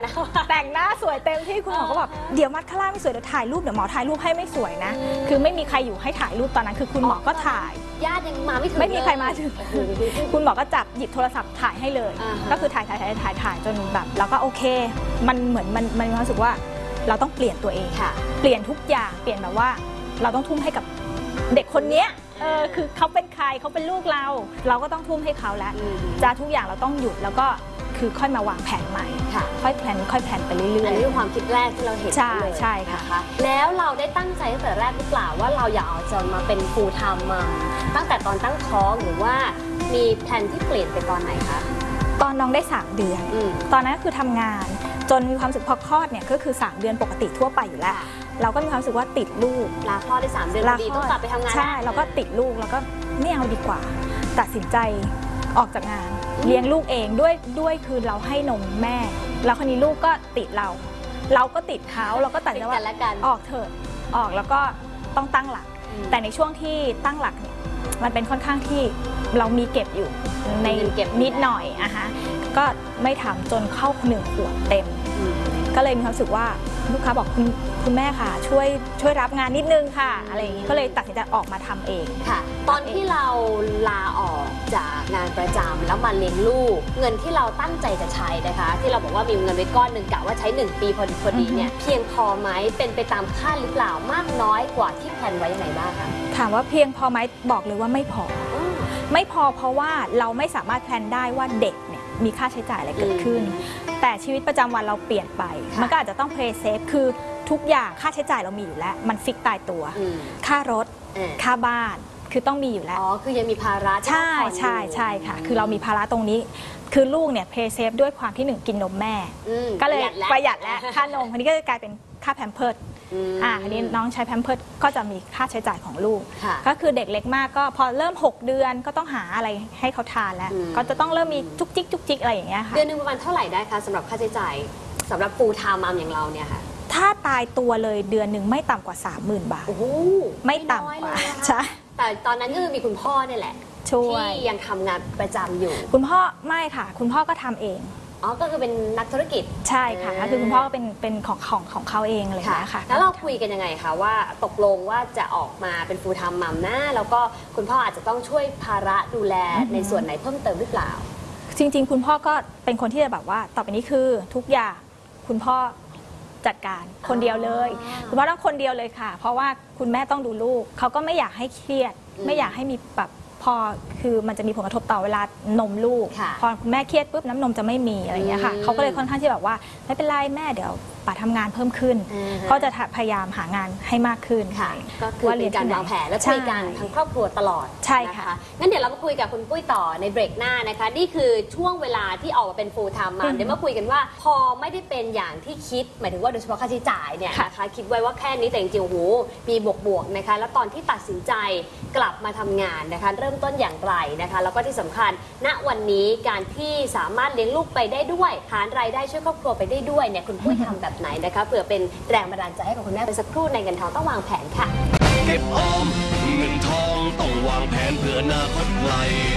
แต่งหน้าสวยเต็มที่คุณหมอก็แบบเดี๋ยวมัดข้างล่างไม่สวยเดี๋ยวถ่ายรูปเดี๋ยวหมอถ่ายรูปให้ไม่สวยนะคือไม่มีใครอยู่ให้ถ่ายรูปตอนนั้นคือคุณหมอก็ถ่ายญาติยังมาไม่ถึงไม่มีใครมาถึงคุณหมอก็จับหยิบโทรศัพท์ถ่ายให้เลยก็คือถ่ายจนแบบแล้วก็โอเคมันเหมือนมันมีความรู้สึกว่าเราต้องเปลี่ยนตัวเองเปลี่ยนทุกอย่างเปลี่ยนแบบว่าเราต้องทุ่มให้กับเด็กคนนี้คือเขาเป็นใครเขาเป็นลูกเราก็ต้องทุ่มให้เขาแล้วจะทุกอย่างเราต้องหยุดแล้วก็คือค่อยมาวางแผนใหม่ค่อยแพลนไปเรื่อยๆอันนี้คือความคิดแรกที่เราเห็นเลยใช่ค่ะแล้วเราได้ตั้งใจตั้งแต่แรกหรือเปล่าว่าเราอยากเอาจนมาเป็นฟูลไทม์มาตั้งแต่ตอนตั้งท้องหรือว่ามีแผนที่เปลี่ยนไปตอนไหนคะตอนน้องได้3 เดือนตอนนั้นก็คือทำงานจนมีความรู้สึกพอคลอดเนี่ยก็คือ3 เดือนปกติทั่วไปอยู่แล้วเราก็มีความรู้สึกว่าติดลูกลาคลอดได้3 เดือนดีต้องกลับไปทำงานใช่เราก็ติดลูกแล้วก็ไม่เอาดีกว่าตัดสินใจออกจากงานเลี้ยงลูกเองด้วยคือเราให้นมแม่แล้วคนนี้ลูกก็ติดเราก็ติดเขาเราก็ตัดใจว่าออกเถอะออกแล้วก็ต้องตั้งหลักแต่ในช่วงที่ตั้งหลักเนี่ยมันเป็นค่อนข้างที่เรามีเก็บอยู่ในนิดหน่อยก็ไม่ทำจนเข้า1 ขวบเต็มก็เลยมีความรู้สึกว่าลูกค้าบอกคุณแม่ค่ะช่วยรับงานนิดนึงค่ะอะไรอย่างนี้ก็เลยตัดสินใจออกมาทำเองค่ะตอนที่เราลาออกจากงานประจำแล้วมาเลี้ยงลูกเงินที่เราตั้งใจจะใช้นะคะที่เราบอกว่ามีเงินไว้ก้อนหนึ่งกะว่าใช้1 ปีพอดีเนี่ยเพียงพอไหมเป็นไปตามคาดหรือเปล่ามากน้อยกว่าที่แพลนไว้ยังไงบ้างคะถามว่าเพียงพอไหมบอกเลยว่าไม่พอเพราะว่าเราไม่สามารถแพลนได้ว่าเด็กเนี่ยมีค่าใช้จ่ายอะไรเกิดขึ้นแต่ชีวิตประจำวันเราเปลี่ยนไปมันก็อาจจะต้องเพลย์เซฟคือทุกอย่างค่าใช้จ่ายเรามีอยู่แล้วมันฟิกตายตัวค่ารถค่าบ้านคือต้องมีอยู่แล้วคือยังมีภาระใช่ค่ะคือเรามีภาระตรงนี้คือลูกเนี่ยเพลย์เซฟด้วยความที่1กินนมแม่ก็เลยประหยัดแล้วค่านมอันนี้ก็จะกลายเป็นค่าแพมเพิร์สอันนี้น้องใช้แพมเพิร์สก็จะมีค่าใช้จ่ายของลูกก็คือเด็กเล็กมากก็พอเริ่ม6 เดือนก็ต้องหาอะไรให้เขาทานแล้วก็จะต้องเริ่มมีจุกจิกอะไรอย่างเงี้ยค่ะเดือนนึงประมาณเท่าไหร่ได้คะสำหรับค่าใช้จ่ายสำหรับฟูลไทม์มัมอย่างเราเนี่ยค่ะถ้าตายตัวเลยเดือนหนึ่งไม่ต่ำกว่า 30,000 บาทไม่ต่ำกว่าใช่แต่ตอนนั้นก็คือมีคุณพ่อเนี่ยแหละที่ยังทำงานประจำอยู่คุณพ่อไม่ค่ะคุณพ่อก็ทำเองก็คือเป็นนักธุรกิจใช่ค่ะคือคุณพ่อก็เป็นของเขาเองเลยนะคะแล้วเราคุยกันยังไงคะว่าตกลงว่าจะออกมาเป็นฟูลไทม์มัมนะแล้วก็คุณพ่ออาจจะต้องช่วยภาระดูแลในส่วนไหนเพิ่มเติมหรือเปล่าจริงๆคุณพ่อก็เป็นคนที่จะแบบว่าต่อไปนี้คือทุกอย่างคุณพ่อจัดการคนเดียวเลยคุณพ่อต้องคนเดียวเลยค่ะเพราะว่าคุณแม่ต้องดูลูกเขาก็ไม่อยากให้เครียดไม่อยากให้มีแบบพอคือมันจะมีผลกระทบต่อเวลานมลูกพอคุณแม่เครียดปุ๊บน้ำนมจะไม่มีอะไรอย่างเงี้ยค่ะเขาก็เลยค่อนข้างที่แบบว่าไม่เป็นไรแม่เดี๋ยวป่าทำงานเพิ่มขึ้นก็จะพยายามหางานให้มากขึ้นค่ะก็คือเป็นการวางแผนและคุยกันทั้งครอบครัวตลอดใช่ค่ะงั้นเดี๋ยวเรามาคุยกับคุณปุ้ยต่อในเบรกหน้านะคะนี่คือช่วงเวลาที่ออกมาเป็นฟูลไทม์มัมเดี๋ยวมาคุยกันว่าพอไม่ได้เป็นอย่างที่คิดหมายถึงว่าโดยเฉพาะค่าใช้จ่ายเนี่ยนะคะคิดไว้ว่าแค่นี้แต่จริงๆโอ้โหมีบวกๆนะคะแล้วตอนที่ตัดสินใจกลับมาทำงานนะคะเริ่มต้นอย่างไรนะคะแล้วก็ที่สำคัญณวันนี้การที่สามารถเลี้ยงลูกไปได้ด้วยหารายได้ช่วยครอบครัวไปได้ด้วยเนี่ยคุณปุ้ยทำแบบไหนนะคะเผื่อเป็นแรงบันดาลใจให้กับคุณแม่ไปสักครู่ในเงินทองต้องวางแผนค่ะเก็บออมเงินทองต้องวางแผนเพื่ออนาคตไกล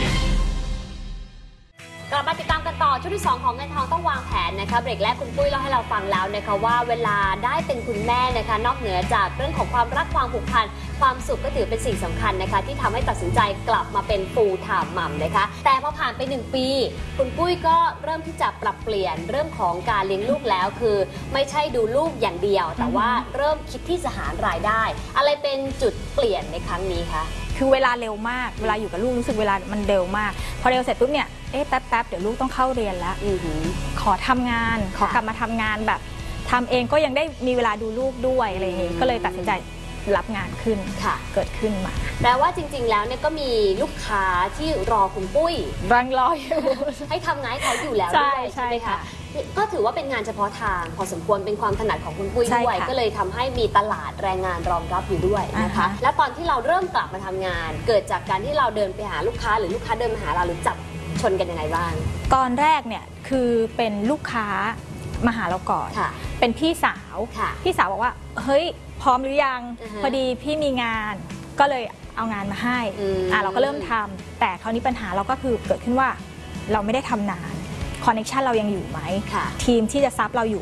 กลับมาติดตามกันต่อช่วงที่2ของเงินทองต้องวางแผนนะคะเบรกแรกคุณปุ้ยเล่าให้เราฟังแล้วนะคะว่าเวลาได้เป็นคุณแม่นะคะนอกเหนือจากเรื่องของความรักความผูกพันความสุขก็ถือเป็นสิ่งสำคัญนะคะที่ทำให้ตัดสินใจกลับมาเป็นฟูลไทม์มัมนะคะแต่พอผ่านไป1 ปีคุณปุ้ยก็เริ่มที่จะปรับเปลี่ยนเรื่องของการเลี้ยงลูกแล้วคือไม่ใช่ดูลูกอย่างเดียวแต่ว่าเริ่มคิดที่จะหารายได้อะไรเป็นจุดเปลี่ยนในครั้งนี้คะคือเวลาเร็วมากเวลาอยู่กับลูกรู้สึกเวลามันเร็วมากพอเร็วเสร็จปุ๊บเนี่ยแป๊บเดี๋ยวลูกต้องเข้าเรียนแล้วขอทำงานขอกลับมาทำงานแบบทำเองก็ยังได้มีเวลาดูลูกด้วยอะไรอย่างนี้ก็เลยตัดสินใจรับงานขึ้นเกิดขึ้นมาแปลว่าจริงๆแล้วเนี่ยก็มีลูกค้าที่รอคุณปุ้ยรังรออยู่ให้ทำงานให้เขาอยู่แล้วด้วยใช่ไหมคะก็ถือว่าเป็นงานเฉพาะทางพอสมควรเป็นความถนัดของคุณปุ้ยด้วยก็เลยทำให้มีตลาดแรงงานรองรับอยู่ด้วยนะคะและตอนที่เราเริ่มกลับมาทำงานเกิดจากการที่เราเดินไปหาลูกค้าหรือลูกค้าเดินมาหาเราหรือจับชนกันยังไงบ้างตอนแรกเนี่ยคือเป็นลูกค้ามาหาเราก่อนเป็นพี่สาวบอกว่าเฮ้ยพร้อมหรือยังพอดีพี่มีงานก็เลยเอางานมาให้เราก็เริ่มทำแต่คราวนี้ปัญหาเราก็คือเกิดขึ้นว่าเราไม่ได้ทำนานคอนเนคชันเรายังอยู่ไหมทีมที่จะซับเราอยู่